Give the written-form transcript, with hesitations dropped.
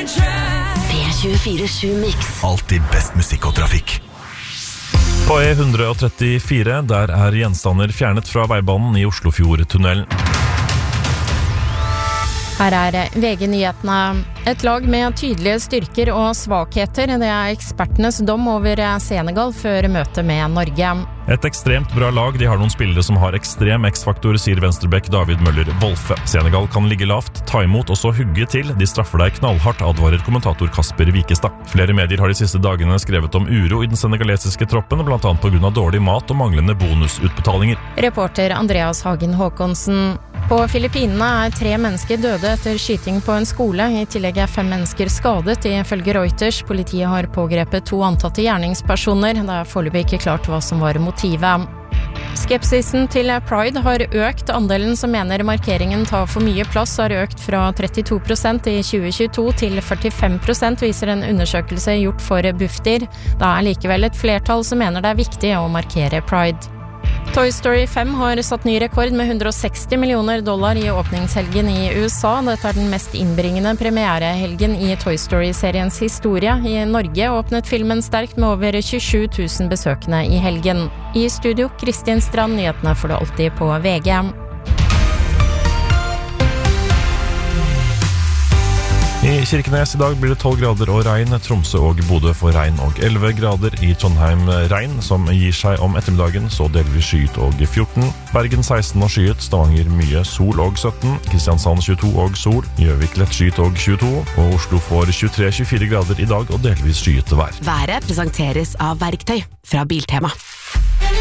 P24/7 Mix. Alltid best musikk og trafikk. På E134 der gjenstander fjernet fra veibanen i Oslofjordtunnelen. Her VG-nyhetene. Et lag med tydelige styrker og svakheter. Det ekspertenes dom over Senegal før møtet med Norge. Et ekstremt bra lag. De har noen spillere som har ekstrem X-faktor, sier venstrebekk David Møller Wolfe. Senegal kan ligge lavt, ta imot og så hugge til. De straffer deg knallhardt, advarer kommentator Kasper Wikestad. Flere medier har de siste dagene skrevet om uro i den senegalesiske troppen, blant annet på grunn av dårlig mat og manglende bonusutbetalinger. Reporter Andreas Hagen Håkonsen. På Filippinene 3 mennesker døde etter skyting på en skole. I tillegg 5 mennesker skadet, ifølge Reuters. Politiet har pågrepet 2 antatte gjerningspersoner. Det foreløpig ikke klart hva som var motivet. Skepsisen til Pride har økt. Andelen som mener markeringen tar for mye plass har økt fra 32% i 2022 til 45%, viser en undersøkelse gjort for Bufdir. Det likevel et flertall som mener det viktig å markere Pride. Toy Story 5 har satt ny rekord med $160 millioner i åpningshelgen i USA. Dette den mest innbringende premierehelgen i Toy Story-seriens historie. I Norge åpnet filmen sterkt med over 27 000 besøkende i helgen. I studio, Kristin Strand, nyhetene får du alltid på VG. I Kirkenes i dag blir det 12 grader og regn. Tromsø og Bodø får regn og 11 grader. I Trondheim regn som gir seg om ettermiddagen, så delvis skyet og 14. Bergen 16 og skyet, Stavanger mye sol og 17. Kristiansand 22 og sol, Gjøvik lett skyet og 22. Og Oslo får 23-24 grader i dag og delvis skyet vær. Været presenteres av Verktøy fra Biltema.